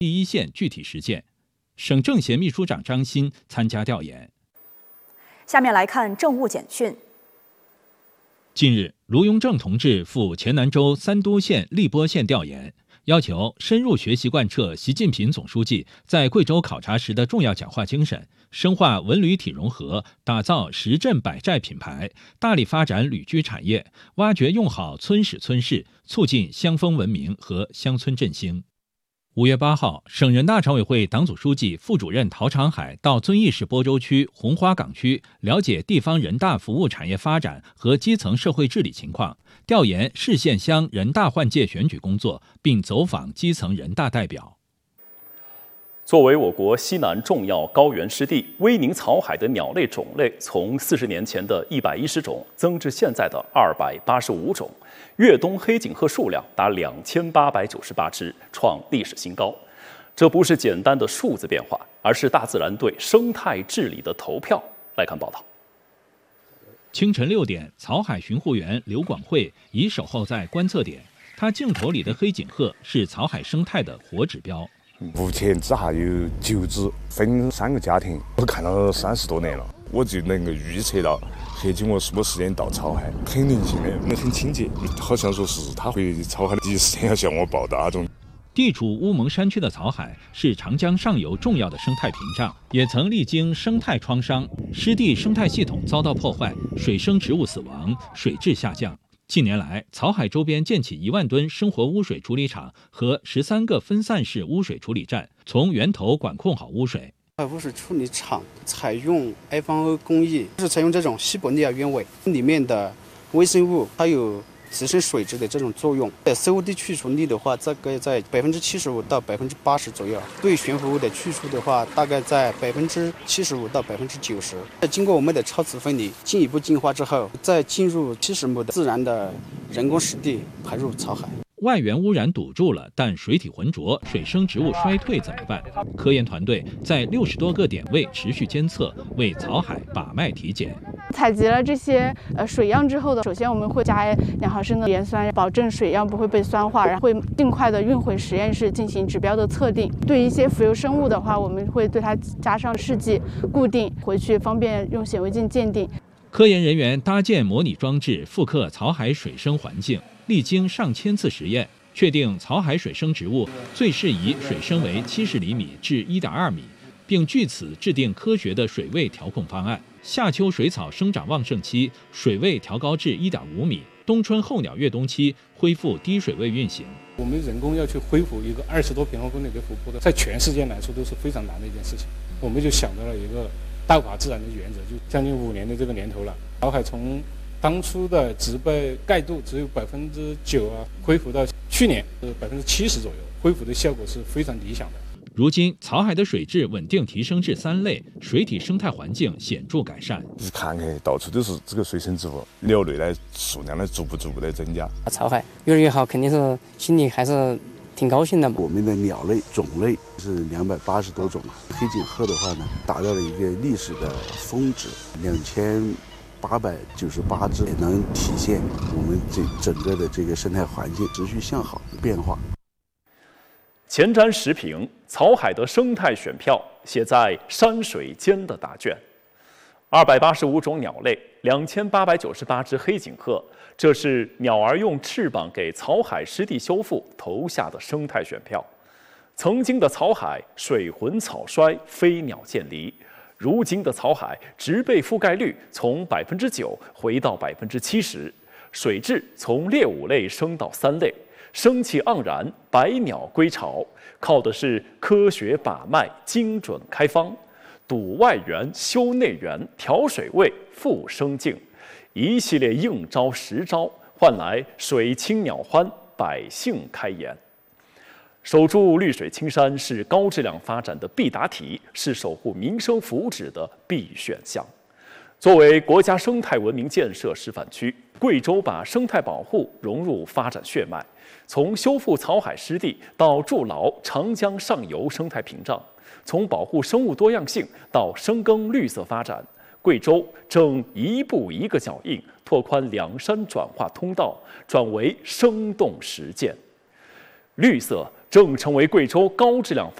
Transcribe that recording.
第一线具体实践。省政协秘书长张欣参加调研。 下面来看政务简讯。 近日，卢永正同志赴黔南州三都县荔波县调研，要求深入学习贯彻习近平总书记在贵州考察时的重要讲话精神，深化文旅体融合，打造十镇百寨品牌，大力发展旅居产业，挖掘用好村史村市，促进乡风文明和乡村振兴。5月8号，省人大常委会党组书记、副主任陶长海到遵义市播州区红花岗区了解地方人大服务产业发展和基层社会治理情况，调研市县乡人大换届选举工作，并走访基层人大代表。 作为我国西南重要高原湿地，威宁草海的鸟类种类从40年前的110种增至现在的285种，越冬黑颈鹤数量达2898只，创历史新高。这不是简单的数字变化，而是大自然对生态治理的投票。来看报道。 清晨6点，草海巡护员刘广慧已守候在观测点，他镜头里的黑颈鹤是草海生态的活指标。 目前只还有9只，分3个家庭，我看了30多年了，我就能够预测到黑颈鹤什么时间到草海，很灵性的，很亲切，好像说是他回草海的第一时间要向我报答那种。 地处乌蒙山区的草海是长江上游重要的生态屏障，也曾历经生态创伤，湿地生态系统遭到破坏，水生植物死亡，水质下降。近年来，草海周边建起1万吨生活污水处理厂和13个分散式污水处理站，从源头管控好污水。 污水处理厂采用 F2O 工艺，是采用这种西伯利亚鸢尾，里面的微生物它有提升水质的这种作用。COD 去除率的话，大概在75%到80%左右。对悬浮物的去除的话，大概在75%到90%。经过我们的超磁分离，进一步净化之后，再进入70亩的自然的人工湿地排入草海。 外源污染堵住了，但水体浑浊，水生植物衰退怎么办？科研团队在60多个点位持续监测，为草海把脉体检。 采集了这些水样之后首先我们会加2毫升的盐酸，保证水样不会被酸化，然后会尽快的运回实验室进行指标的测定。对一些浮游生物的话，我们会对它加上试剂固定，回去方便用显微镜鉴定。 科研人员搭建模拟装置，复刻草海水生环境，历经上千次实验，确定草海水生植物最适宜水深为70厘米至1.2米，并据此制定科学的水位调控方案。夏秋水草生长旺盛期，水位调高至1.5米；冬春候鸟越冬期恢复低水位运行。 我们人工要去恢复一个20多平方公里的湖泊的，在全世界来说都是非常难的一件事情。我们就想到了一个大法自然的原则，就将近5年的这个年头了。草海从当初的植被盖度只有9%恢复到去年是70%左右，恢复的效果是非常理想的。 如今，草海的水质稳定提升至3类，水体生态环境显著改善。 看看到处都是这个水生植物，鸟类的数量逐步的增加。 草海越来越好，肯定是心里还是挺高兴的。 我们的鸟类种类是280多种，黑颈鹤的话呢，达到了一个历史的峰值2898只，也能体现我们整个的这个生态环境持续向好的变化。 前瞻时评：草海的生态选票写在山水间的答卷。285种鸟类，2898只黑颈鹤，这是鸟儿用翅膀给草海湿地修复投下的生态选票。曾经的草海水浑草衰，飞鸟渐离，如今的草海植被覆盖率从9%回到70%，水质从劣5类升到3类。生气盎然，百鸟归巢，靠的是科学把脉、精准开方，堵外源、修内源、调水位、复生境，一系列应招实招，换来水清鸟欢，百姓开颜。守住绿水青山是高质量发展的必答题，是守护民生福祉的必选项。作为国家生态文明建设示范区，贵州把生态保护融入发展血脉。从修复草海湿地到筑牢长江上游生态屏障，从保护生物多样性到深耕绿色发展，贵州正一步一个脚印，拓宽2山转化通道，转为生动实践。绿色正成为贵州高质量